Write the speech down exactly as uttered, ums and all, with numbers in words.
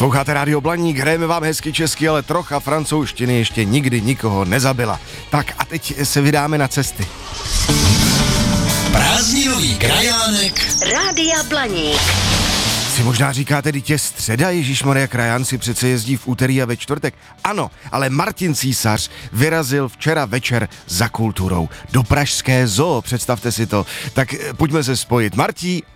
Posloucháte Rádio Blaník, hrajeme vám hezky česky, ale trocha francouzštiny ještě nikdy nikoho nezabila. Tak a teď se vydáme na cesty. Prázdninový krajánek Rádia Blaník. Si možná říkáte, teď je středa, ježišmarja, kraján si přece jezdí v úterý a ve čtvrtek. Ano, ale Martin Císař vyrazil včera večer za kulturou do pražské zoo, představte si to. Tak pojďme se spojit. Martí,